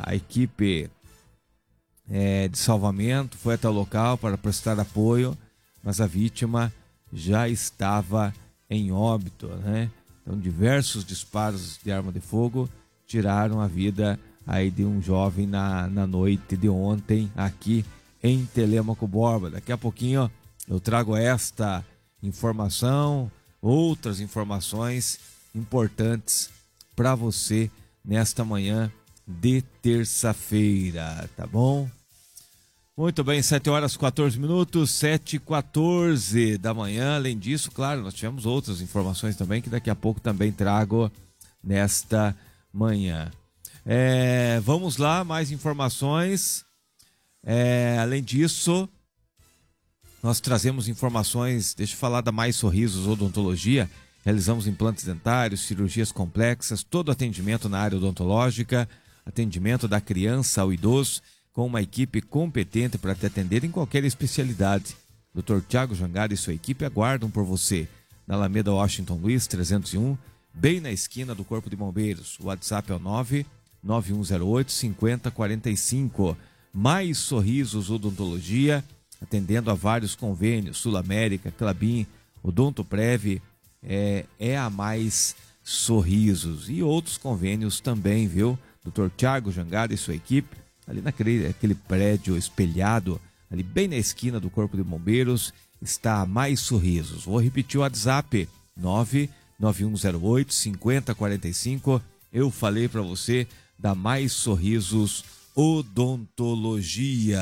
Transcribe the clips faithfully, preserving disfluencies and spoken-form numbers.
a equipe é, de salvamento foi até o local para prestar apoio, mas a vítima já estava em óbito, né? Então, diversos disparos de arma de fogo tiraram a vida aí de um jovem na, na noite de ontem aqui em Telêmaco Borba. Daqui a pouquinho eu trago esta informação, outras informações importantes para você nesta manhã de terça-feira, tá bom? Muito bem, sete horas e quatorze minutos, sete e quatorze da manhã. Além disso, claro, nós tivemos outras informações também que daqui a pouco também trago nesta manhã. É, vamos lá, mais informações. É, além disso, nós trazemos informações, deixa eu falar da Mais Sorrisos Odontologia. Realizamos implantes dentários, cirurgias complexas, todo atendimento na área odontológica, atendimento da criança ao idoso, com uma equipe competente para te atender em qualquer especialidade. doutor Tiago Jangada e sua equipe aguardam por você na Alameda Washington Luiz trezentos e um, bem na esquina do Corpo de Bombeiros. O WhatsApp é o nove nove um zero oito cinco zero quatro cinco. Mais Sorrisos Odontologia, atendendo a vários convênios, Sul América, Clabin, Odontoprev, é, é a Mais Sorrisos. E outros convênios também, viu? doutor Tiago Jangada e sua equipe, ali naquele aquele prédio espelhado, ali bem na esquina do Corpo de Bombeiros, está a Mais Sorrisos. Vou repetir o WhatsApp, nove nove um zero oito cinco zero quatro cinco. Eu falei para você da Mais Sorrisos Odontologia.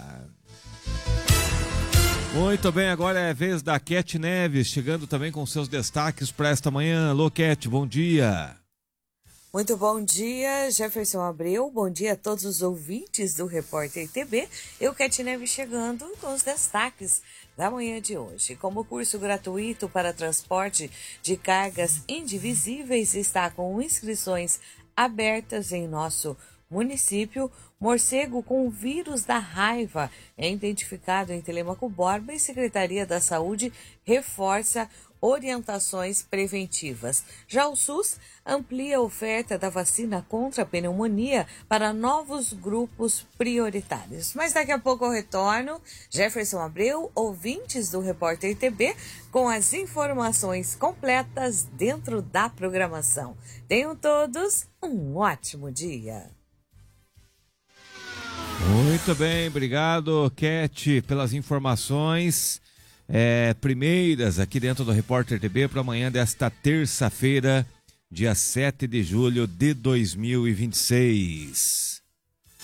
Muito bem, agora é a vez da Cat Neves, chegando também com seus destaques para esta manhã. Alô, Cat, bom dia. Muito bom dia, Jefferson Abreu. Bom dia a todos os ouvintes do Repórter T B. Eu, Cat Neves, chegando com os destaques da manhã de hoje. Como curso gratuito para transporte de cargas indivisíveis está com inscrições abertas em nosso município, morcego com o vírus da raiva é identificado em Telêmaco Borba e Secretaria da Saúde reforça orientações preventivas. Já o SUS amplia a oferta da vacina contra a pneumonia para novos grupos prioritários. Mas daqui a pouco eu retorno, Jefferson Abreu, ouvintes do Repórter T B, com as informações completas dentro da programação. Tenham todos um ótimo dia. Muito bem, obrigado, Cat, pelas informações é, primeiras aqui dentro do Repórter T B para amanhã desta terça-feira, dia sete de julho de dois mil e vinte e seis.